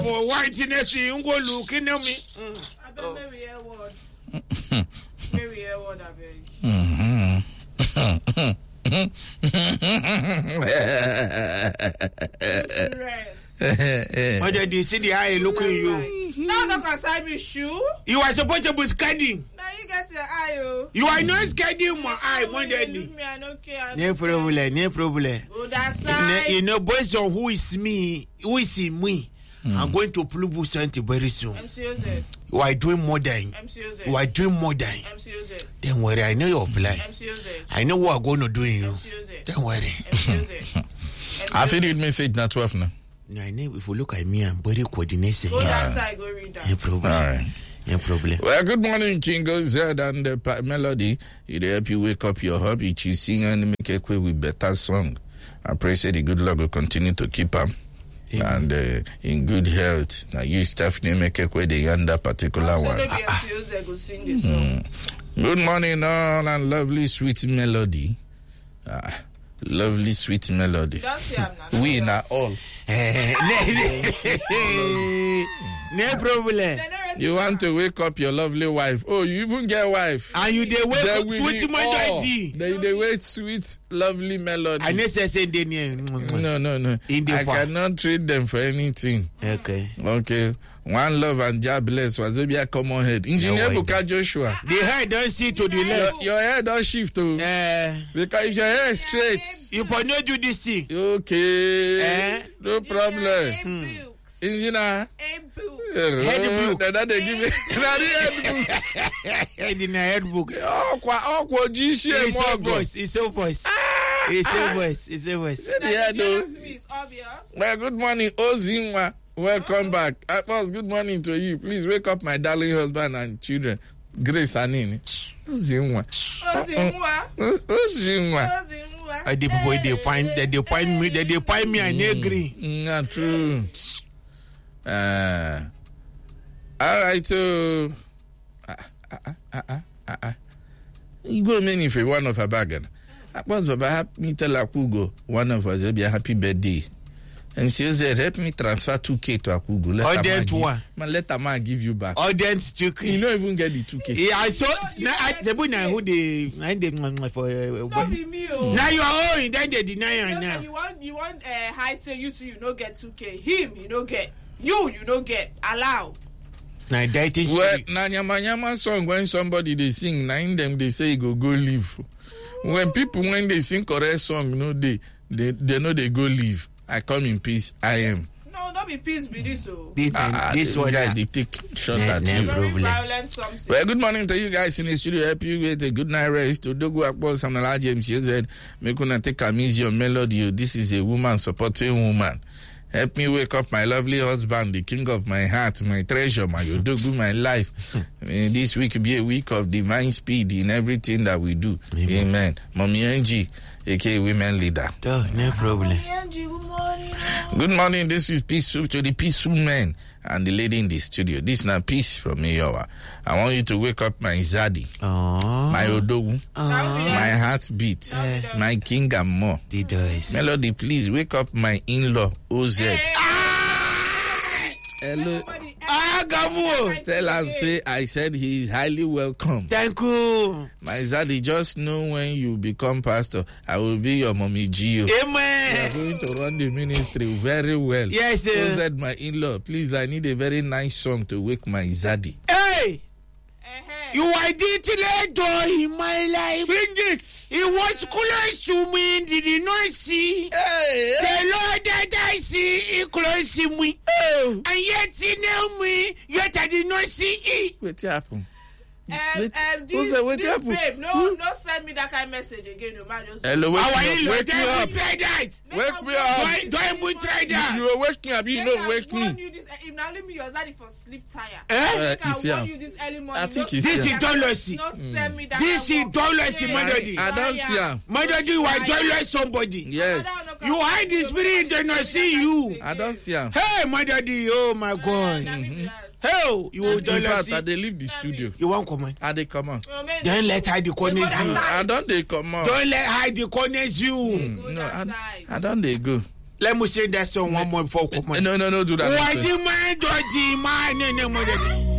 For whiteness, you go look in me. I beg Mary Airward. Mary Airward, I beg. What did you see the eye looking at you? Now look aside me shoe. You are supposed to be scadding. Now you get your eye, oh. You are not scadding my eye one day. I don't care. No problem, no problem. Go that side. You know, based on who is me, I'm going to Plubu Center very soon. MCOZ. You are doing more than. MCOZ. You are doing more than. MCOZ. Don't worry, I know your plan. MCOZ. I know what I'm going to do in you. MCOZ. Don't worry. MCOZ. I feel it message not 12 now. No, I know if you look at me, I'm very coordinated. Go that side, go read that. No problem. All right. No problem. Well, good morning, Kingo Z and the Melody. It help you wake up your hobby. You sing and make a quick with better song. I pray say the good Lord will continue to keep them. And in good health. Now you Stephanie make a quick the under particular one. Go sing this song. Good morning, all and lovely sweet melody. Lovely sweet melody. Don't say I'm not. We not all. No problem. You want to wake up your lovely wife. Oh, you even get wife. And you they wake up sweet melody. They wait sweet lovely melody. I need to say they No. I cannot trade them for anything. Okay. One love and job bless was a common head. Engineer Buka Joshua. The hair don't see to the left. Your hair don't shift to. Because if your hair is straight. You can not do this thing. Okay. No problem. Engineer. Head book. That they give me. Head in a head book. Awkward GC. It's a voice. It's a voice. It's a voice. Yeah, it's obvious. Well, good morning, Ozimwa. Welcome back. Good morning to you. Please wake up my darling husband and children. Grace Anini. Ozimwa. The boy they find me and agree. Not true. All right, so you go many for one of a bargain. I was me tell Akugo one of us be a happy birthday. And she said, help me transfer 2K to Akugo. Let a man give you back. Audience 2K. You don't even get the 2K. Yeah, I saw. Who they for? Not be me. Now you are owing. Then they deny now. You want high say you two, you don't get 2K. Him, you don't get. You don't get. Allow. Now that is well. Now Nyama song when somebody they sing, nine them they say go live. When people when they sing correct song, they know they go live. I come in peace. I am. No, don't be peace. Be this so. This one guy they take shot at you. Very violent something. Well, good morning to you guys in the studio. Help you with a good night rest. To Dogo Akbo Samuel James said, "Me gonna take a easy on melody. This is a woman supporting woman. Help me wake up my lovely husband, the king of my heart, my treasure, my Odogu, my life. This week be a week of divine speed in everything that we do. Amen. Mommy Angie, aka women leader. Oh, no problem. Good morning. This is Peace to the peaceful men and the lady in the studio. This is not Peace from Mayowa. I want you to wake up my Zadi, my Odogu, my heartbeat, my king and more. Melody, please wake up my in-law, OZ. Hello. Tell him say I said he is highly welcome. Thank you. My Zaddy, just know when you become pastor, I will be your mommy Gio. Amen. You are going to run the ministry very well. Yes, sir. So said my in-law, please, I need a very nice song to wake my Zaddy. Hey! You are the door in my life. Sing it. It was close to me, did you not see? Hey, the Lord that I see, is close to me. And yet he know me, yet I did not see it. What happened? Babe, no send me that kind of message again. No man, just hello, wake me up. Wake me up. Don't try that. You will wake me up. You don't wake me. If now leave me your daddy for sleep tired. I want you this early morning. I think this is Dolosi. This is Dolosi, Melody. I don't see him. Melody, you are Dolosi somebody. Yes. You hide the spirit, they not see you. I don't see him. Hey, Melody, oh my God. Hey, you will Dolosi. I they leave the studio. You won't come on. I they come on. Don't let hide the corners you. I don't they come on. Don't let hide the corners you. No, I don't they go. Let me say that song one more before come on. No, do that. Why do man dodgy man?